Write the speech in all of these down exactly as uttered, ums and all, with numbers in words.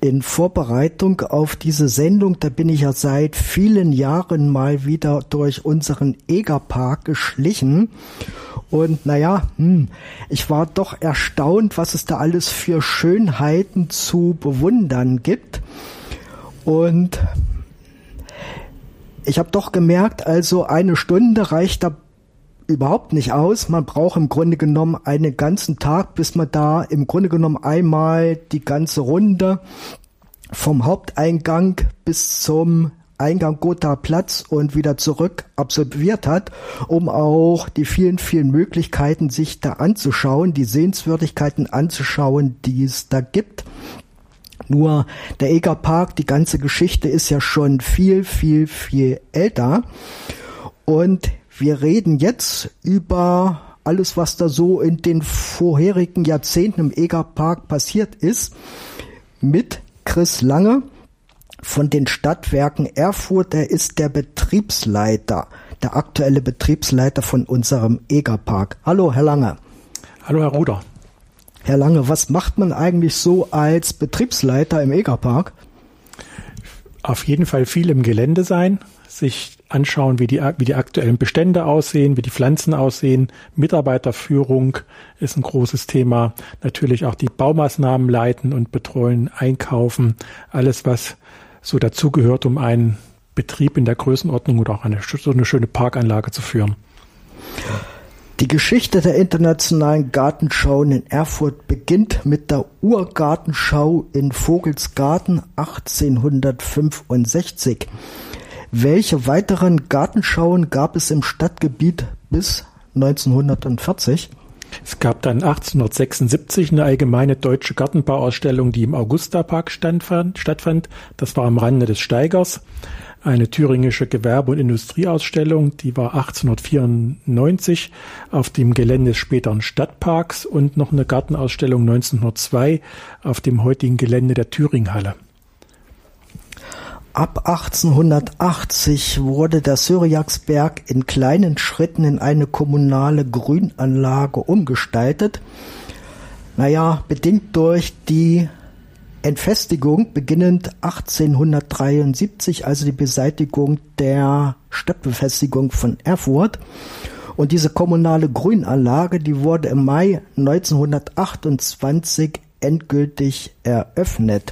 in Vorbereitung auf diese Sendung, da bin ich ja seit vielen Jahren mal wieder durch unseren Egerpark geschlichen. Und naja, hm, ich war doch erstaunt, was es da alles für Schönheiten zu bewundern gibt. Und ich habe doch gemerkt, also eine Stunde reicht da überhaupt nicht aus. Man braucht im Grunde genommen einen ganzen Tag, bis man da im Grunde genommen einmal die ganze Runde vom Haupteingang bis zum Eingang Gothaer Platz und wieder zurück absolviert hat, um auch die vielen, vielen Möglichkeiten sich da anzuschauen, die Sehenswürdigkeiten anzuschauen, die es da gibt. Nur der Egerpark, die ganze Geschichte ist ja schon viel, viel, viel älter. Und wir reden jetzt über alles, was da so in den vorherigen Jahrzehnten im Egerpark passiert ist, mit Chris Lange von den Stadtwerken Erfurt. Er ist der Betriebsleiter, der aktuelle Betriebsleiter von unserem Egerpark. Hallo, Herr Lange. Hallo, Herr Ruder. Herr Lange, was macht man eigentlich so als Betriebsleiter im Egerpark? Auf jeden Fall viel im Gelände sein, sich anschauen, wie die, wie die aktuellen Bestände aussehen, wie die Pflanzen aussehen. Mitarbeiterführung ist ein großes Thema. Natürlich auch die Baumaßnahmen leiten und betreuen, einkaufen. Alles, was so dazugehört, um einen Betrieb in der Größenordnung oder auch eine, so eine schöne Parkanlage zu führen. Die Geschichte der internationalen Gartenschauen in Erfurt beginnt mit der Urgartenschau in Vogelsgarten achtzehnhundertfünfundsechzig. Welche weiteren Gartenschauen gab es im Stadtgebiet bis neunzehnhundertvierzig? Es gab dann achtzehnhundertsechsundsiebzig eine allgemeine deutsche Gartenbauausstellung, die im Augustapark stattfand. Das war am Rande des Steigers. Eine thüringische Gewerbe- und Industrieausstellung, die war achtzehnhundertvierundneunzig auf dem Gelände des späteren Stadtparks und noch eine Gartenausstellung neunzehnhundertzwei auf dem heutigen Gelände der Thüringhalle. Ab achtzehnhundertachtzig wurde der Syriaksberg in kleinen Schritten in eine kommunale Grünanlage umgestaltet. Naja, bedingt durch die Entfestigung beginnend achtzehnhundertdreiundsiebzig, also die Beseitigung der Stadtbefestigung von Erfurt. Und diese kommunale Grünanlage, die wurde im Mai neunzehnhundertachtundzwanzig endgültig eröffnet.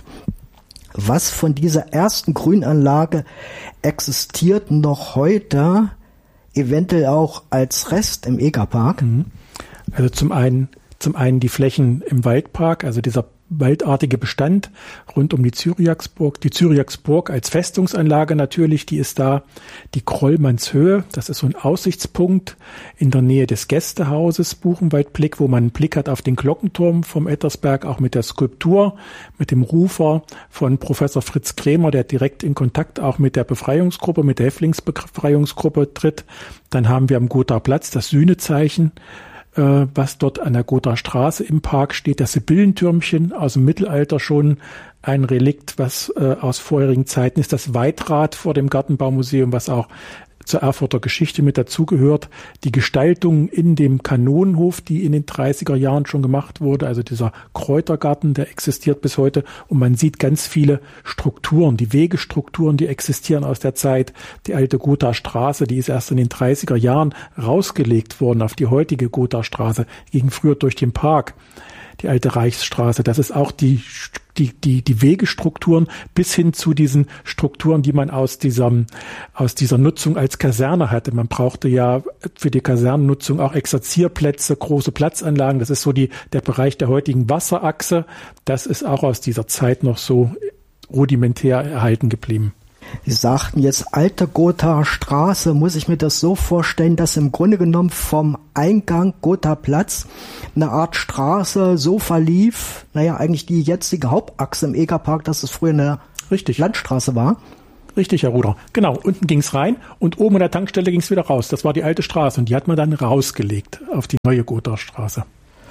Was von dieser ersten Grünanlage existiert noch heute, eventuell auch als Rest im Egerpark? Also zum einen, zum einen die Flächen im Waldpark, also dieser waldartige Bestand rund um die Zyriaksburg. Die Zyriaksburg als Festungsanlage natürlich, die ist da. Die Krollmannshöhe, das ist so ein Aussichtspunkt in der Nähe des Gästehauses Buchenwaldblick, wo man einen Blick hat auf den Glockenturm vom Ettersberg, auch mit der Skulptur, mit dem Rufer von Professor Fritz Krämer, der direkt in Kontakt auch mit der Befreiungsgruppe, mit der Häftlingsbefreiungsgruppe tritt. Dann haben wir am Gothaer Platz das Sühnezeichen, was dort an der Gothaer Straße im Park steht, das Sibyllentürmchen aus dem Mittelalter, schon ein Relikt, was äh, aus vorherigen Zeiten ist, das Weitrad vor dem Gartenbaumuseum, was auch zur Erfurter Geschichte mit dazugehört. Die Gestaltung in dem Kanonenhof, die in den dreißiger Jahren schon gemacht wurde, also dieser Kräutergarten, der existiert bis heute. Und man sieht ganz viele Strukturen, die Wegestrukturen, die existieren aus der Zeit. Die alte Gothaer Straße, die ist erst in den dreißiger Jahren rausgelegt worden auf die heutige Gothaer Straße, ging früher durch den Park. Die alte Reichsstraße, das ist auch die, die, die, die Wegestrukturen bis hin zu diesen Strukturen, die man aus dieser, aus dieser Nutzung als Kaserne hatte. Man brauchte ja für die Kasernennutzung auch Exerzierplätze, große Platzanlagen. Das ist so die, der Bereich der heutigen Wasserachse. Das ist auch aus dieser Zeit noch so rudimentär erhalten geblieben. Sie sagten jetzt alte Gothaer Straße. Muss ich mir das so vorstellen, dass im Grunde genommen vom Eingang Gothaer Platz eine Art Straße so verlief, naja, eigentlich die jetzige Hauptachse im Egerpark, dass es früher eine Richtig. Landstraße war? Richtig, Herr Ruder. Genau, unten ging's rein und oben an der Tankstelle ging's wieder raus. Das war die alte Straße und die hat man dann rausgelegt auf die neue Gothaer Straße.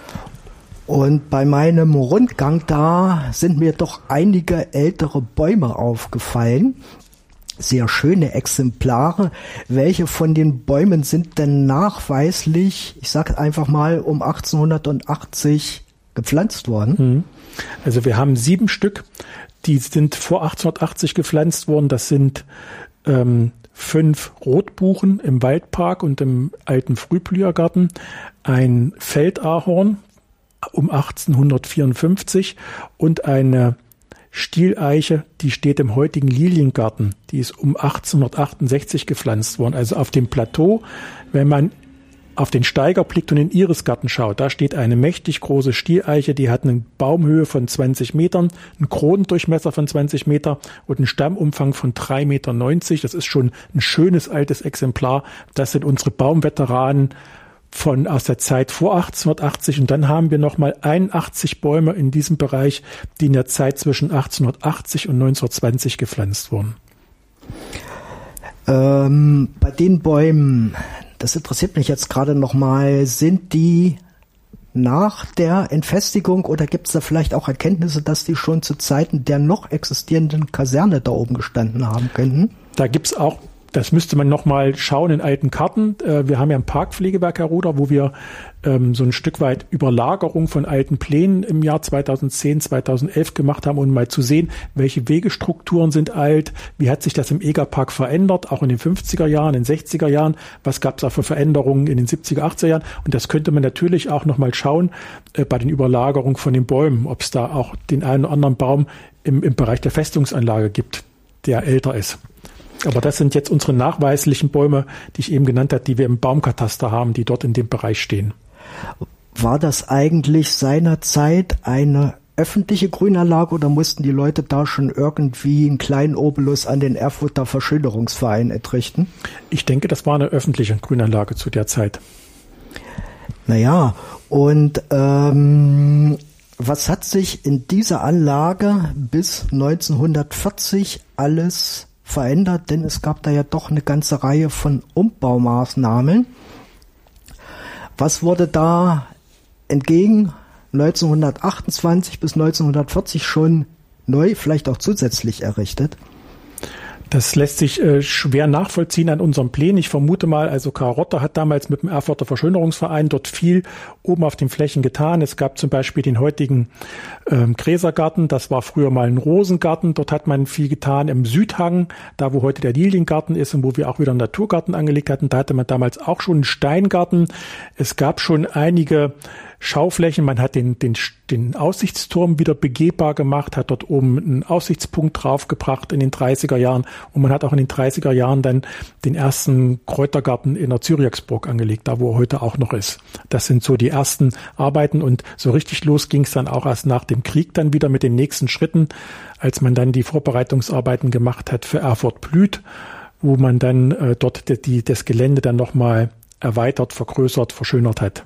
Und bei meinem Rundgang da sind mir doch einige ältere Bäume aufgefallen. Sehr schöne Exemplare. Welche von den Bäumen sind denn nachweislich, ich sage einfach mal, um achtzehnhundertachtzig gepflanzt worden? Also wir haben sieben Stück, die sind vor achtzehnhundertachtzig gepflanzt worden. Das sind ähm, fünf Rotbuchen im Waldpark und im alten Frühblühergarten, ein Feldahorn um achtzehnhundertvierundfünfzig und eine Stieleiche, die steht im heutigen Liliengarten. Die ist um achtzehnhundertachtundsechzig gepflanzt worden. Also auf dem Plateau, wenn man auf den Steiger blickt und in den Irisgarten schaut, da steht eine mächtig große Stieleiche, die hat eine Baumhöhe von zwanzig Metern, einen Kronendurchmesser von zwanzig Meter und einen Stammumfang von drei Meter neunzig. Das ist schon ein schönes altes Exemplar. Das sind unsere Baumveteranen von aus der Zeit vor achtzehnhundertachtzig. Und dann haben wir nochmal einundachtzig Bäume in diesem Bereich, die in der Zeit zwischen achtzehnhundertachtzig und neunzehnhundertzwanzig gepflanzt wurden. Ähm, bei den Bäumen, das interessiert mich jetzt gerade nochmal, sind die nach der Entfestigung oder gibt es da vielleicht auch Erkenntnisse, dass die schon zu Zeiten der noch existierenden Kaserne da oben gestanden haben könnten? Da gibt's auch, das müsste man nochmal schauen in alten Karten. Wir haben ja ein Parkpflegewerk, Herr Ruder, wo wir ähm, so ein Stück weit Überlagerung von alten Plänen im Jahr zweitausendzehn, zweitausendelf gemacht haben, um mal zu sehen, welche Wegestrukturen sind alt, wie hat sich das im Egerpark verändert, auch in den fünfziger Jahren, in den sechziger Jahren, was gab es da für Veränderungen in den siebziger, achtziger Jahren. Und das könnte man natürlich auch nochmal schauen äh, bei den Überlagerungen von den Bäumen, ob es da auch den einen oder anderen Baum im, im Bereich der Festungsanlage gibt, der älter ist. Aber das sind jetzt unsere nachweislichen Bäume, die ich eben genannt habe, die wir im Baumkataster haben, die dort in dem Bereich stehen. War das eigentlich seinerzeit eine öffentliche Grünanlage oder mussten die Leute da schon irgendwie einen kleinen Obolus an den Erfurter Verschönerungsverein entrichten? Ich denke, das war eine öffentliche Grünanlage zu der Zeit. Naja, und ähm, was hat sich in dieser Anlage bis neunzehnhundertvierzig alles verändert, denn es gab da ja doch eine ganze Reihe von Umbaumaßnahmen. Was wurde da entgegen neunzehnhundertachtundzwanzig bis neunzehnhundertvierzig schon neu, vielleicht auch zusätzlich errichtet? Das lässt sich äh, schwer nachvollziehen an unseren Plänen. Ich vermute mal, also Karl Rotter hat damals mit dem Erfurter Verschönerungsverein dort viel oben auf den Flächen getan. Es gab zum Beispiel den heutigen ähm, Gräsergarten. Das war früher mal ein Rosengarten. Dort hat man viel getan im Südhang, da wo heute der Liliengarten ist und wo wir auch wieder einen Naturgarten angelegt hatten. Da hatte man damals auch schon einen Steingarten. Es gab schon einige Schauflächen. Man hat den, den, den Aussichtsturm wieder begehbar gemacht, hat dort oben einen Aussichtspunkt draufgebracht in den dreißiger Jahren und man hat auch in den dreißiger Jahren dann den ersten Kräutergarten in der Zyriaksburg angelegt, da wo er heute auch noch ist. Das sind so die ersten Arbeiten und so richtig los ging es dann auch erst nach dem Krieg dann wieder mit den nächsten Schritten, als man dann die Vorbereitungsarbeiten gemacht hat für Erfurt blüht, wo man dann äh, dort die, die, das Gelände dann nochmal erweitert, vergrößert, verschönert hat.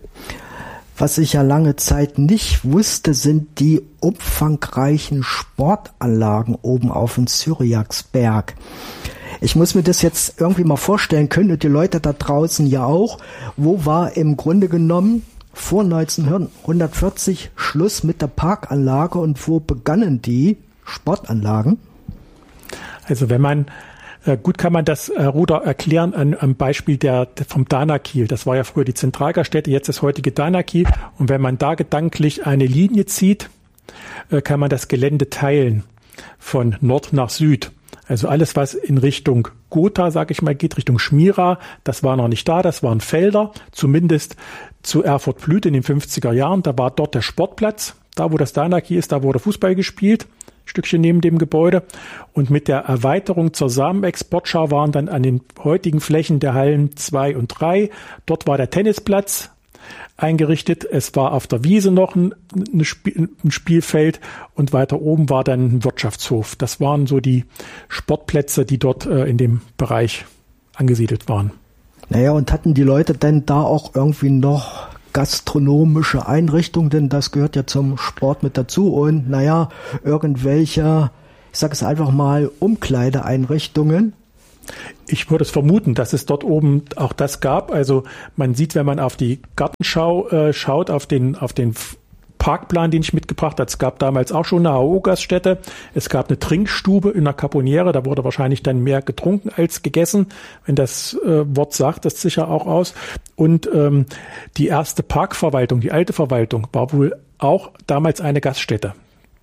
Was ich ja lange Zeit nicht wusste, sind die umfangreichen Sportanlagen oben auf dem Zyriaksberg. Ich muss mir das jetzt irgendwie mal vorstellen können und die Leute da draußen ja auch. Wo war im Grunde genommen vor neunzehnhundertvierzig Schluss mit der Parkanlage und wo begannen die Sportanlagen? Also wenn man Gut kann man das äh, Ruder erklären an, am Beispiel der, der vom Danakiel. Das war ja früher die Zentralgaststätte, jetzt das heutige Danakiel. Und wenn man da gedanklich eine Linie zieht, äh, kann man das Gelände teilen von Nord nach Süd. Also alles, was in Richtung Gotha, sage ich mal, geht, Richtung Schmira, das war noch nicht da, das waren Felder, zumindest zu Erfurt blüht in den fünfziger Jahren. Da war dort der Sportplatz, da wo das Danakiel ist, da wurde Fußball gespielt. Stückchen neben dem Gebäude. Und mit der Erweiterung zur Samenexportschau waren dann an den heutigen Flächen der Hallen zwei und drei. Dort war der Tennisplatz eingerichtet. Es war auf der Wiese noch ein, ein Spielfeld und weiter oben war dann ein Wirtschaftshof. Das waren so die Sportplätze, die dort äh, in dem Bereich angesiedelt waren. Naja, und hatten die Leute denn da auch irgendwie noch gastronomische Einrichtung, denn das gehört ja zum Sport mit dazu und naja, irgendwelche, ich sage es einfach mal, Umkleideeinrichtungen? Ich würde es vermuten, dass es dort oben auch das gab. Also man sieht, wenn man auf die Gartenschau äh, schaut, auf den, auf den Parkplan, den ich mitgebracht habe. Es gab damals auch schon eine H O-Gaststätte. Es gab eine Trinkstube in der Caponiere. Da wurde wahrscheinlich dann mehr getrunken als gegessen. Wenn das äh, Wort sagt, das sicher auch aus. Und ähm, die erste Parkverwaltung, die alte Verwaltung, war wohl auch damals eine Gaststätte.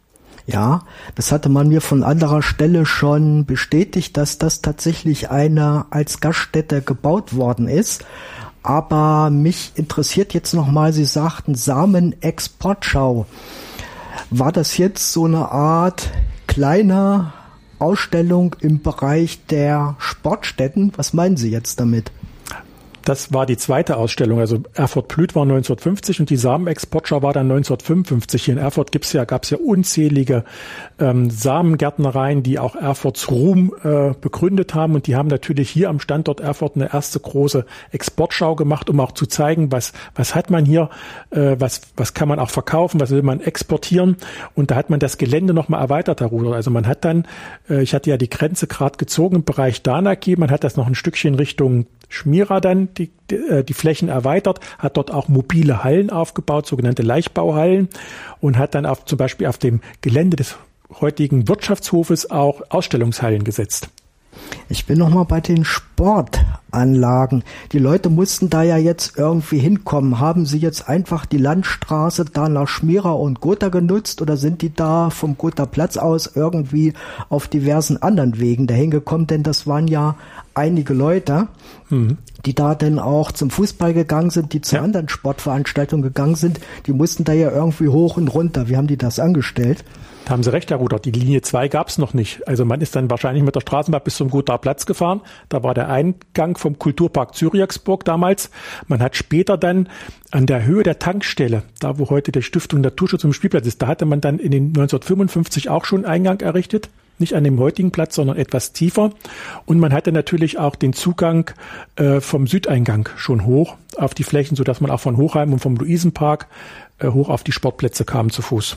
Ja, das hatte man mir von anderer Stelle schon bestätigt, dass das tatsächlich eine als Gaststätte gebaut worden ist. Aber mich interessiert jetzt nochmal, Sie sagten Samenexportschau. War das jetzt so eine Art kleine Ausstellung im Bereich der Sportstätten? Was meinen Sie jetzt damit? Das war die zweite Ausstellung. Also Erfurt-Plüth war neunzehnhundertfünfzig und die Samenexportschau war dann neunzehnhundertfünfundfünfzig. Hier in Erfurt gibt's ja, gab's ja unzählige ähm, Samengärtnereien, die auch Erfurts Ruhm äh, begründet haben. Und die haben natürlich hier am Standort Erfurt eine erste große Exportschau gemacht, um auch zu zeigen, was was hat man hier, äh, was was kann man auch verkaufen, was will man exportieren. Und da hat man das Gelände nochmal erweitert, Herr Rudert. Also man hat dann, äh, ich hatte ja die Grenze gerade gezogen im Bereich Danaki, man hat das noch ein Stückchen Richtung Schmira dann die, die, die Flächen erweitert, hat dort auch mobile Hallen aufgebaut, sogenannte Leichtbauhallen, und hat dann auf, zum Beispiel auf dem Gelände des heutigen Wirtschaftshofes auch Ausstellungshallen gesetzt. Ich bin noch mal bei den Sportanlagen. Die Leute mussten da ja jetzt irgendwie hinkommen. Haben Sie jetzt einfach die Landstraße da nach Schmira und Gotha genutzt oder sind die da vom Gotha Platz aus irgendwie auf diversen anderen Wegen dahin gekommen? Denn das waren ja einige Leute, mhm. die da dann auch zum Fußball gegangen sind, die zu ja. anderen Sportveranstaltungen gegangen sind. Die mussten da ja irgendwie hoch und runter. Wie haben die das angestellt? Da haben Sie recht, Herr Rudert. Die Linie zwei gab es noch nicht. Also man ist dann wahrscheinlich mit der Straßenbahn bis zum Gothaer Platz gefahren. Da war der Eingang vom Kulturpark Syriaksburg damals. Man hat später dann an der Höhe der Tankstelle, da wo heute die Stiftung Naturschutz im Spielplatz ist, da hatte man dann in den neunzehnhundertfünfundfünfzig auch schon Eingang errichtet. Nicht an dem heutigen Platz, sondern etwas tiefer. Und man hatte natürlich auch den Zugang äh, vom Südeingang schon hoch auf die Flächen, sodass man auch von Hochheim und vom Luisenpark äh, hoch auf die Sportplätze kam zu Fuß.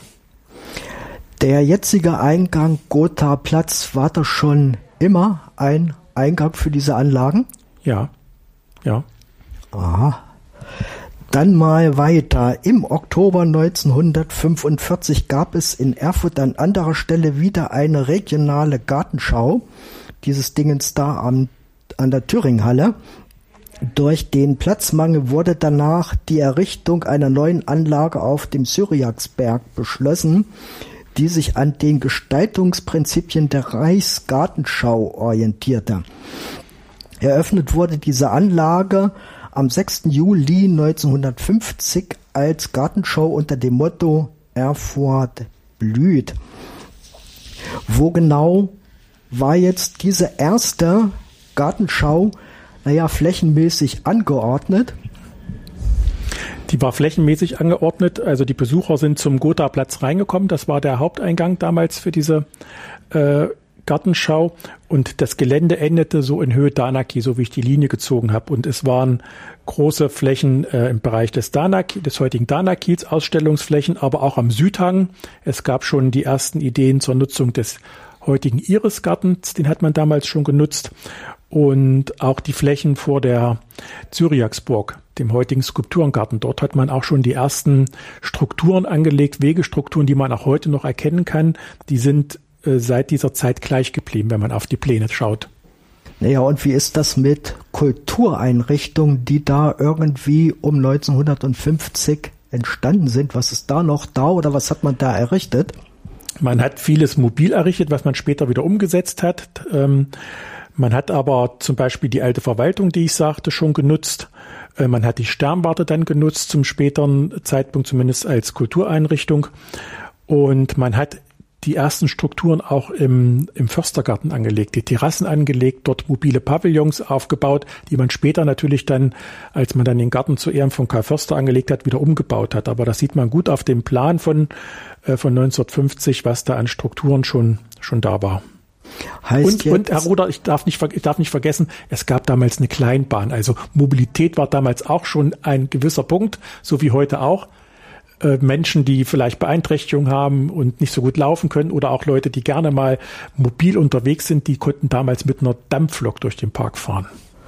Der jetzige Eingang Gothaer Platz, war das schon immer ein Eingang für diese Anlagen? Ja, ja. Aha. Dann mal weiter. Im Oktober neunzehnhundertfünfundvierzig gab es in Erfurt an anderer Stelle wieder eine regionale Gartenschau. Dieses Dingens da an, an der Thüringhalle. Durch den Platzmangel wurde danach die Errichtung einer neuen Anlage auf dem Syriaksberg beschlossen, die sich an den Gestaltungsprinzipien der Reichsgartenschau orientierte. Eröffnet wurde diese Anlage am sechsten Juli neunzehnhundertfünfzig als Gartenschau unter dem Motto Erfurt blüht. Wo genau war jetzt diese erste Gartenschau, naja, flächenmäßig angeordnet? Die war flächenmäßig angeordnet, also die Besucher sind zum Gothaer Platz reingekommen, das war der Haupteingang damals für diese äh, Gartenschau, und das Gelände endete so in Höhe Danaki, so wie ich die Linie gezogen habe, und es waren große Flächen äh, im Bereich des Danaki, des heutigen Danakils, Ausstellungsflächen, aber auch am Südhang. Es gab schon die ersten Ideen zur Nutzung des heutigen Irisgartens, den hat man damals schon genutzt, und auch die Flächen vor der Syriaksburg, dem heutigen Skulpturengarten. Dort hat man auch schon die ersten Strukturen angelegt, Wegestrukturen, die man auch heute noch erkennen kann. Die sind äh, seit dieser Zeit gleich geblieben, wenn man auf die Pläne schaut. Naja, und wie ist das mit Kultureinrichtungen, die da irgendwie um neunzehnhundertfünfzig entstanden sind? Was ist da noch da oder was hat man da errichtet? Man hat vieles mobil errichtet, was man später wieder umgesetzt hat. Ähm, Man hat aber zum Beispiel die alte Verwaltung, die ich sagte, schon genutzt. Man hat die Sternwarte dann genutzt, zum späteren Zeitpunkt zumindest als Kultureinrichtung. Und man hat die ersten Strukturen auch im, im Förstergarten angelegt, die Terrassen angelegt, dort mobile Pavillons aufgebaut, die man später natürlich dann, als man dann den Garten zu Ehren von Karl Förster angelegt hat, wieder umgebaut hat. Aber das sieht man gut auf dem Plan von, äh, von neunzehnhundertfünfzig, was da an Strukturen schon, schon da war. Und, und Herr Rudert, ich darf nicht, ich darf nicht vergessen, es gab damals eine Kleinbahn. Also Mobilität war damals auch schon ein gewisser Punkt, so wie heute auch. Äh, Menschen, die vielleicht Beeinträchtigung haben und nicht so gut laufen können, oder auch Leute, die gerne mal mobil unterwegs sind, die konnten damals mit einer Dampflok durch den Park fahren.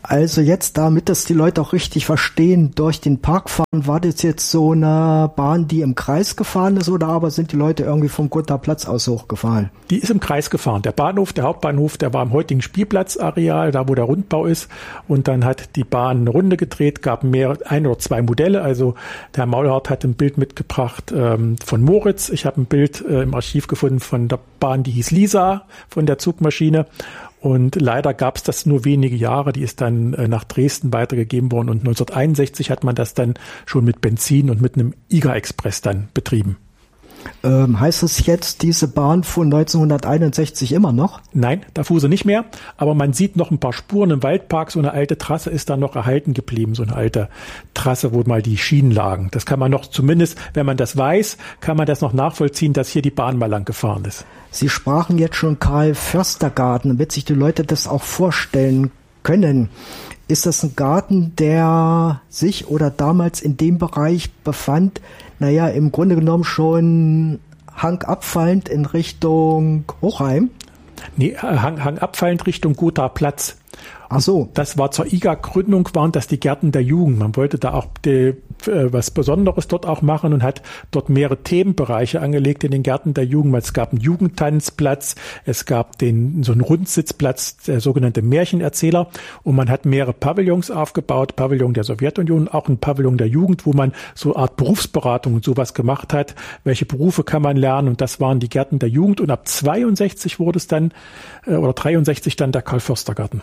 Also jetzt, damit das die Leute auch richtig verstehen, durch den Park fahren, war das jetzt so eine Bahn, die im Kreis gefahren ist, oder aber sind die Leute irgendwie vom Gothaer Platz aus hochgefahren? Die ist im Kreis gefahren. Der Bahnhof, der Hauptbahnhof, der war im heutigen Spielplatzareal, da wo der Rundbau ist. Und dann hat die Bahn eine Runde gedreht, gab mehr, ein oder zwei Modelle. Also der Herr Maulhardt hat ein Bild mitgebracht ähm, von Moritz. Ich habe ein Bild äh, im Archiv gefunden von der Bahn, die hieß Lisa, von der Zugmaschine. Und leider gab es das nur wenige Jahre, die ist dann äh, nach Dresden weitergegeben worden und neunzehnhunderteinundsechzig hat man das dann schon mit Benzin und mit einem Iga-Express dann betrieben. Ähm, heißt es jetzt, diese Bahn fuhr neunzehnhunderteinundsechzig immer noch? Nein, da fuhr sie nicht mehr, aber man sieht noch ein paar Spuren im Waldpark, so eine alte Trasse ist da noch erhalten geblieben, so eine alte Trasse, wo mal die Schienen lagen. Das kann man noch, zumindest wenn man das weiß, kann man das noch nachvollziehen, dass hier die Bahn mal lang gefahren ist. Sie sprachen jetzt schon Karl-Förster-Garten, damit sich die Leute das auch vorstellen können. Ist das ein Garten, der sich oder damals in dem Bereich befand, naja, im Grunde genommen schon hangabfallend in Richtung Hochheim? Nee, hang, hangabfallend Richtung Gothaer Platz. Ach so. Das war zur I G A-Gründung, waren das die Gärten der Jugend. Man wollte da auch die, äh, was Besonderes dort auch machen und hat dort mehrere Themenbereiche angelegt in den Gärten der Jugend. Es gab einen Jugendtanzplatz, es gab den so einen Rundsitzplatz, der sogenannte Märchenerzähler, und man hat mehrere Pavillons aufgebaut, Pavillon der Sowjetunion, auch ein Pavillon der Jugend, wo man so eine Art Berufsberatung und sowas gemacht hat. Welche Berufe kann man lernen? Und das waren die Gärten der Jugend. Und ab zweiundsechzig wurde es dann, äh, oder dreiundsechzig dann der Karl-Förster-Garten.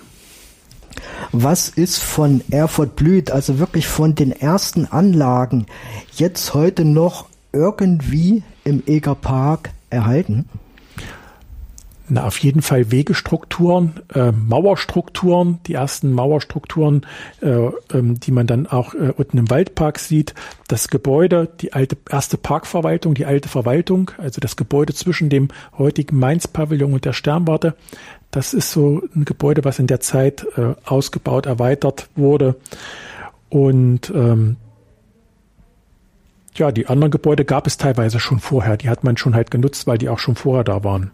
Was ist von Erfurt Blüth, also wirklich von den ersten Anlagen, jetzt heute noch irgendwie im Egerpark erhalten? Na, auf jeden Fall Wegestrukturen, äh, Mauerstrukturen, die ersten Mauerstrukturen, äh, ähm, die man dann auch äh, unten im Waldpark sieht. Das Gebäude, die alte erste Parkverwaltung, die alte Verwaltung, also das Gebäude zwischen dem heutigen Mainz-Pavillon und der Sternwarte. Das ist so ein Gebäude, was in der Zeit äh, ausgebaut, erweitert wurde. Und ähm, ja, die anderen Gebäude gab es teilweise schon vorher. Die hat man schon halt genutzt, weil die auch schon vorher da waren.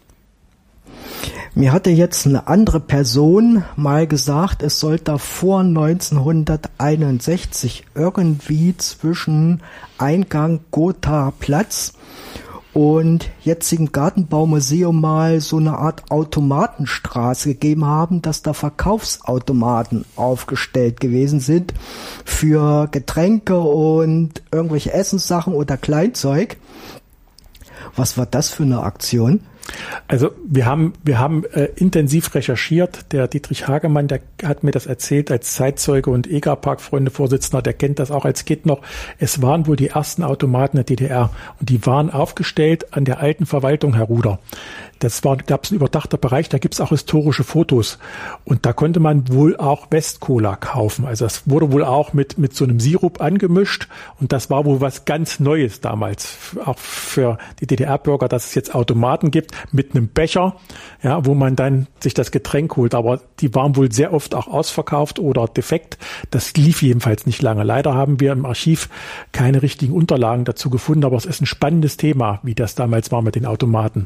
Mir hatte jetzt eine andere Person mal gesagt, es sollte vor neunzehnhunderteinundsechzig irgendwie zwischen Eingang Gothaer Platz und jetzigen Gartenbaumuseum mal so eine Art Automatenstraße gegeben haben, dass da Verkaufsautomaten aufgestellt gewesen sind für Getränke und irgendwelche Essenssachen oder Kleinzeug. Was war das für eine Aktion? Also wir haben wir haben äh, intensiv recherchiert. Der Dietrich Hagemann, der hat mir das erzählt als Zeitzeuge und Egerpark-Freunde-Vorsitzender, der kennt das auch als Kind noch. Es waren wohl die ersten Automaten der D D R und die waren aufgestellt an der alten Verwaltung Herr Ruder. Das war, gab es ein überdachter Bereich, da gibt es auch historische Fotos. Und da konnte man wohl auch West-Cola kaufen. Also das wurde wohl auch mit mit so einem Sirup angemischt. Und das war wohl was ganz Neues damals, auch für die D D R-Bürger, dass es jetzt Automaten gibt mit einem Becher, ja, wo man dann sich das Getränk holt. Aber die waren wohl sehr oft auch ausverkauft oder defekt. Das lief jedenfalls nicht lange. Leider haben wir im Archiv keine richtigen Unterlagen dazu gefunden. Aber es ist ein spannendes Thema, wie das damals war mit den Automaten.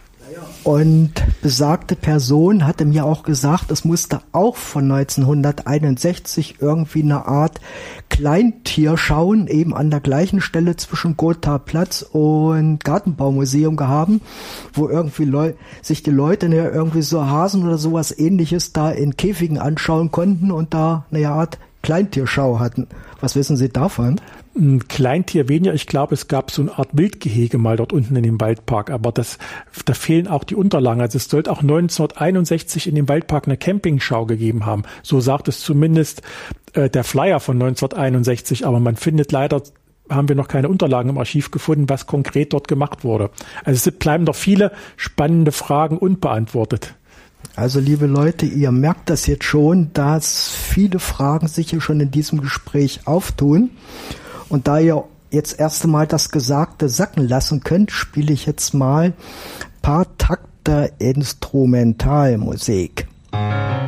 Und besagte Person hatte mir auch gesagt, es musste auch von neunzehnhunderteinundsechzig irgendwie eine Art Kleintier schauen, eben an der gleichen Stelle zwischen Gothaer Platz und Gartenbaumuseum gehabt, wo irgendwie Leu- sich die Leute ne, irgendwie so Hasen oder sowas Ähnliches da in Käfigen anschauen konnten und da eine Art Kleintierschau hatten. Was wissen Sie davon? Ein Kleintier weniger. Ich glaube, es gab so eine Art Wildgehege mal dort unten in dem Waldpark, aber das, da fehlen auch die Unterlagen. Also es sollte auch neunzehnhunderteinundsechzig in dem Waldpark eine Campingschau gegeben haben. So sagt es zumindest äh, der Flyer von neunzehnhunderteinundsechzig, aber man findet leider, haben wir noch keine Unterlagen im Archiv gefunden, was konkret dort gemacht wurde. Also es bleiben doch viele spannende Fragen unbeantwortet. Also liebe Leute, ihr merkt das jetzt schon, dass viele Fragen sich hier schon in diesem Gespräch auftun. Und da ihr jetzt erst einmal das Gesagte sacken lassen könnt, spiele ich jetzt mal ein paar Takte Instrumentalmusik.